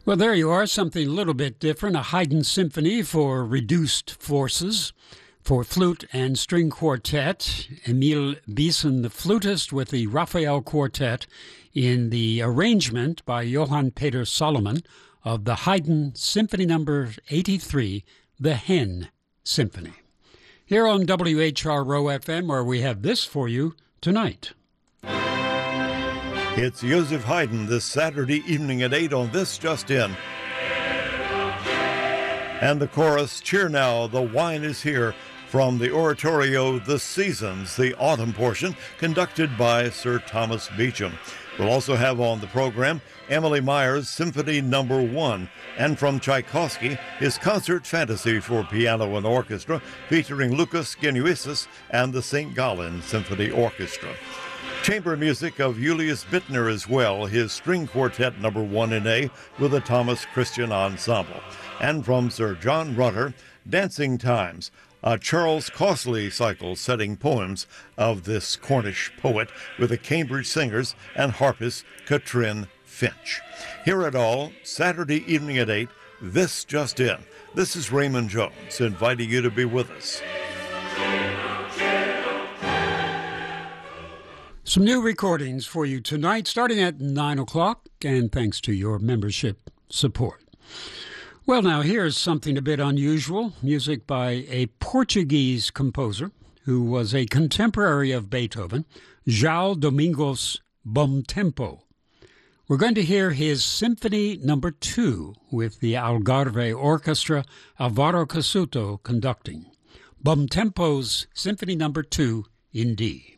Well, there you are, something a little bit different. A Haydn symphony for reduced forces, for flute and string quartet. Emil Biesen, the flutist, with the Raphael Quartet in the arrangement by Johann Peter Solomon of the Haydn Symphony No. 83, the Hen Symphony. Here on WHRO FM, where we have this for you tonight. It's Joseph Haydn this Saturday evening at 8 on This Just In. And the chorus, Cheer Now, the Wine is Here, from the oratorio The Seasons, the autumn portion, conducted by Sir Thomas Beecham. We'll also have on the program Emily Meyer's Symphony No. 1, and from Tchaikovsky, his concert fantasy for piano and orchestra, featuring Lucas Genuisis and the St. Gallen Symphony Orchestra. Chamber music of Julius Bittner as well, his string quartet No. 1 in A with the Thomas Christian Ensemble. And from Sir John Rutter, Dancing Times, a Charles Costley cycle setting poems of this Cornish poet with the Cambridge singers and harpist Katrin Finch. Hear it all Saturday evening at 8, This Just In. This is Raymond Jones inviting you to be with us. Some new recordings for you tonight, starting at 9 o'clock, and thanks to your membership support. Well, now, here's something a bit unusual, music by a Portuguese composer who was a contemporary of Beethoven, João Domingos Bom Tempo. We're going to hear his Symphony No. 2 with the Algarve Orchestra, Alvaro Cassuto conducting. Bom Tempo's Symphony No. 2 in D.